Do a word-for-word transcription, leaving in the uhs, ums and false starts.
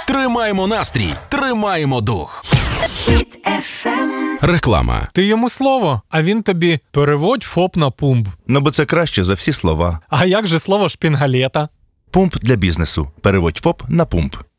Тримаємо настрій, тримаємо дух. Хіт еф ем. Реклама. Ти йому слово, а він тобі переводь ФОП на пумп. Ну, бо це краще за всі слова. А як же слово шпінгалета? Пумп для бізнесу. Переводь ФОП на пумп.